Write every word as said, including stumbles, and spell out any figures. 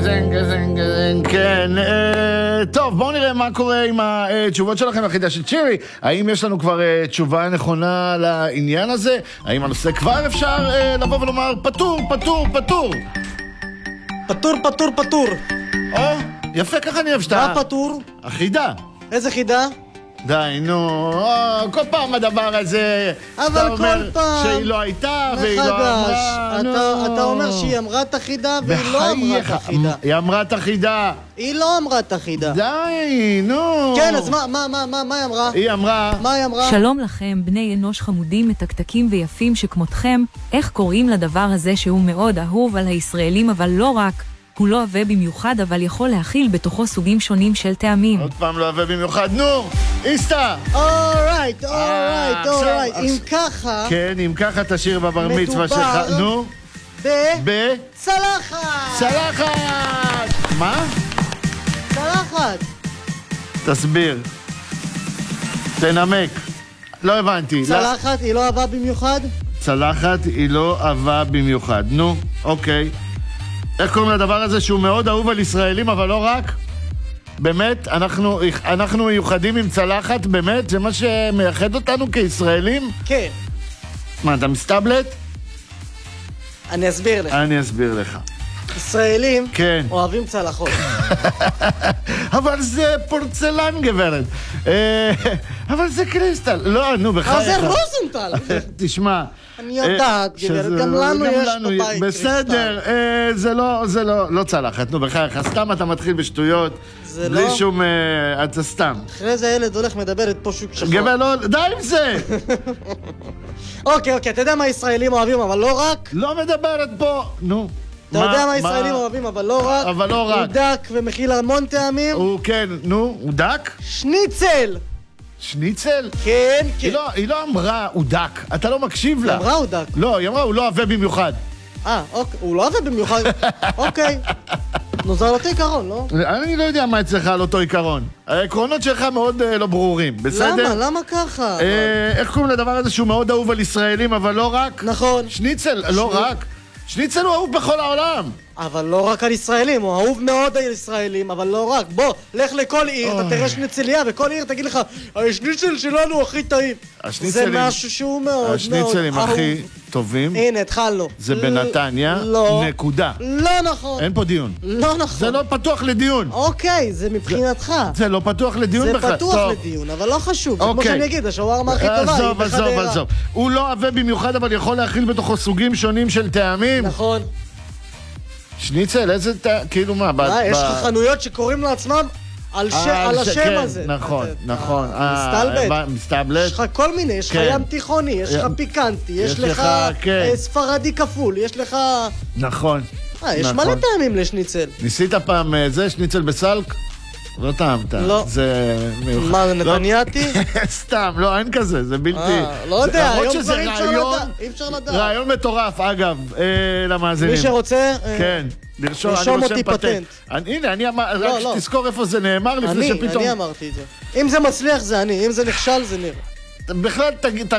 גזן, גזן, גזן, כן. טוב, בואו נראה מה קורה עם התשובות שלכם לחידה של צ'ירי. האם יש לנו כבר תשובה נכונה לעניין הזה? האם הנושא כבר אפשר לבוא ולומר פטור, פטור, פטור? פטור, פטור, פטור. או, יפה, ככה אני אוהב שאתה... מה פטור? החידה. איזה חידה? די, נו, כל פעם הדבר הזה, אבל כל פעם שהיא לא הייתה והיא לא אמרה, נו. אתה אומר שהיא אמרה את החידה והיא לא אמרה את החידה. היא אמרה את החידה. היא לא אמרה את החידה. די, נו. כן, אז מה, מה, מה, מה, מה היא אמרה? היא אמרה... מה היא אמרה? שלום לכם, בני אנוש חמודים, מתקתקים ויפים שכמותכם. איך קוראים לדבר הזה שהוא מאוד אהוב על הישראלים, אבל לא רק? הוא לא אוהב במיוחד, אבל יכול להכיל בתוכו סוגים שונים של טעמים. עוד פעם לא אוהב במיוחד, נו, איסטה! אורייט, אורייט, אורייט. אם ככה... כן, אם ככה תשאיר בבר מצווה שלך, נו. ב... ב... צלחת! צלחת! מה? צלחת! תסביר. תנמק. לא הבנתי. צלחת היא לא אהבה במיוחד? צלחת היא לא אהבה במיוחד. נו, אוקיי. איך קוראים לדבר הזה שהוא מאוד אהוב על ישראלים, אבל לא רק? באמת? אנחנו, אנחנו מיוחדים עם צלחת, באמת? זה מה שמייחד אותנו כישראלים? כן. מה, אתה מסטאבלט? אני אסביר לך. אני אסביר לך. ישראלים כן. אוהבים צלחות. אבל זה פורצלן, גברת. אבל זה קריסטל. לא, נו, בחייך. אבל זה רוזנטל. תשמע. אני יודעת, גברת, גם לנו יש בבית קריסטל. בסדר, זה לא, זה לא, לא צלחת. נו, בחייך, סתם אתה מתחיל בשטויות. בלי שום, אתה סתם. אחרי זה הילד הולך מדברת פה שוק שחור. גברת, לא, די עם זה! אוקיי, אוקיי, אתה יודע מה ישראלים אוהבים, אבל לא רק? לא מדברת פה, נו. אתה יודע מה ישראלים אוהבים, אבל לא רק? אבל לא רק. הוא דק ומכיל המון טעמים. הוא כן, נו, הוא דק? שניצל! שניצל? כן, כן. היא לא, היא לא אמרה הוא דק, אתה לא מקשיב לה. היא אמרה הוא דק. לא, היא אמרה הוא לא אוהב במיוחד. אה, אוקיי, הוא לא אוהב במיוחד. אוקיי. נוזר על אותו עיקרון, לא? אני לא יודע מה אצלך על אותו עיקרון. העקרונות שלך מאוד לא ברורים, בסדר? למה? למה ככה? איך קוראים לדבר הזה שהוא מאוד אהוב על ישראלים, אבל לא רק? נכון. שניצל, לא רק. שניצל הוא אהוב בכל העולם. אבל לא רק על ישראלים, הוא אהוב מאוד על ישראלים, אבל לא רק. בוא, לך לכל עיר, אתה תראה שניצליה, וכל עיר תגיד לך, השניצל שלנו הכי טעים. זה משהו שהוא מאוד מאוד השניצלים הכי טובים. הנה, התחלנו. זה בנתניה, נקודה. לא נכון. אין פה דיון. לא נכון. זה לא פתוח לדיון. אוקיי, זה מבחינתך. זה לא פתוח לדיון בכלל. זה פתוח לדיון, אבל לא חשוב. זה כמו שאני אגיד, השווארמה הכי טובה. עזוב, עזוב, עזוב. הוא לא אוהב במיוחד, אבל יכול להכיל בתוכו סוגים שונים של טעמים. נכון. שניצל, איזה טעם, כאילו מה? יש לך חנויות שקוראים לעצמם על השם הזה. נכון, נכון. מסטלבט. מסטלבט. יש לך כל מיני, יש לך ים תיכוני, יש לך פיקנטי, יש לך ספרדי כפול, יש לך... נכון. יש מלא טעמים לשניצל. ניסית פעם זה, שניצל בסלק? לא טעמת. לא. זה מיוחד. מה, נתניאתי? סתם, לא, אין כזה, זה בלתי... לא יודע, היום כבר אי אפשר לדעת. רעיון מטורף, אגב, למאזינים. מי שרוצה... כן. לרשום אותי פטנט. הנה, אני אמר, רק שתזכור איפה זה נאמר לפני שפתאום... אני, אני אמרתי את זה. אם זה מצליח זה אני, אם זה נכשל זה נראה. בכלל,